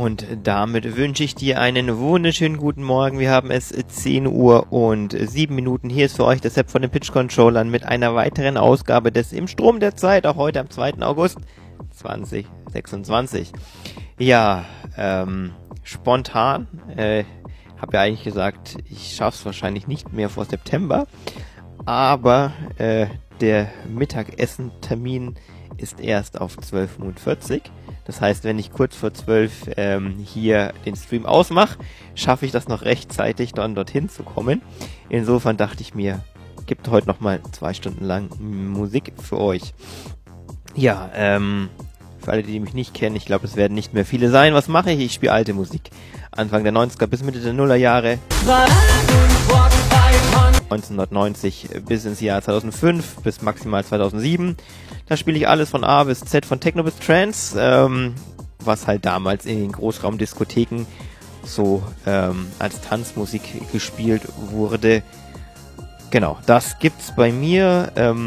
Und damit wünsche ich dir einen wunderschönen guten Morgen. Wir haben es 10 Uhr und 7 Minuten. Hier ist für euch der Sepp von den Pitch Controllern mit einer weiteren Ausgabe des Im Strom der Zeit, auch heute am 2. August 2026. Ja, spontan. Habe ja eigentlich gesagt, ich schaff's wahrscheinlich nicht mehr vor September. Aber der Mittagessen-Termin ist erst auf 12:40 Uhr. Das heißt, wenn ich kurz vor 12 hier den Stream ausmache, schaffe ich das noch rechtzeitig, dann dorthin zu kommen. Insofern dachte ich mir, gibt heute nochmal 2 Stunden lang Musik für euch. Ja, für alle, die mich nicht kennen, ich glaube, es werden nicht mehr viele sein. Was mache ich? Ich spiele alte Musik. Anfang der 90er bis Mitte der Nullerjahre. 1990 bis ins Jahr 2005 bis maximal 2007. Da spiele ich alles von A bis Z, von Techno bis Trance, was halt damals in den Großraumdiskotheken so als Tanzmusik gespielt wurde. Genau, das gibt's bei mir.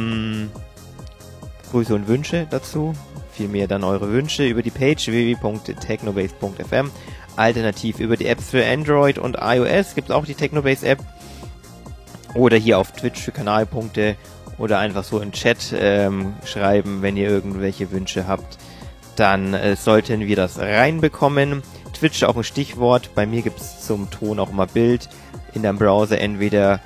Grüße und Wünsche dazu. Vielmehr dann eure Wünsche über die Page www.technobase.fm. Alternativ über die Apps für Android und iOS gibt es auch die Technobase App. Oder hier auf Twitch für Kanalpunkte oder einfach so im Chat schreiben, wenn ihr irgendwelche Wünsche habt. Dann sollten wir das reinbekommen. Twitch auch ein Stichwort. Bei mir gibt es zum Ton auch immer Bild. In deinem Browser entweder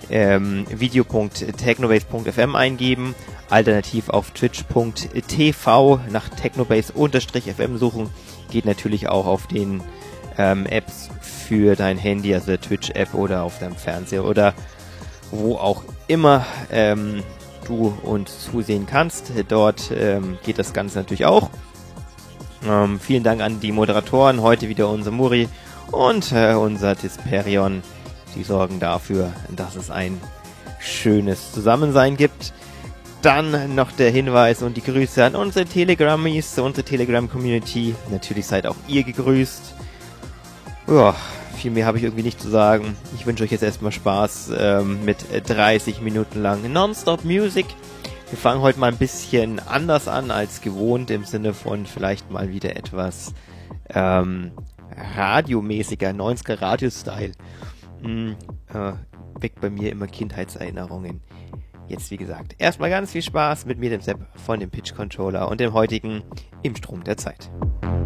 video.technobase.fm eingeben, alternativ auf twitch.tv nach technobase_fm suchen. Geht natürlich auch auf den Apps für dein Handy, also der Twitch-App oder auf deinem Fernseher oder wo auch immer du uns zusehen kannst. Dort geht das Ganze natürlich auch. Vielen Dank an die Moderatoren. Heute wieder unser Muri und unser Tisperion. Die sorgen dafür, dass es ein schönes Zusammensein gibt. Dann noch der Hinweis und die Grüße an unsere Telegrammies, unsere Telegram-Community. Natürlich seid auch ihr gegrüßt. Ja, viel mehr habe ich irgendwie nicht zu sagen. Ich wünsche euch jetzt erstmal Spaß mit 30 Minuten lang Nonstop Music. Wir fangen heute mal ein bisschen anders an als gewohnt, im Sinne von vielleicht mal wieder etwas radiomäßiger, 90er Radio-Style. Weckt bei mir immer Kindheitserinnerungen. Jetzt wie gesagt, erstmal ganz viel Spaß mit mir, dem Sepp von dem Pitch Controller und dem heutigen Im Strom der Zeit.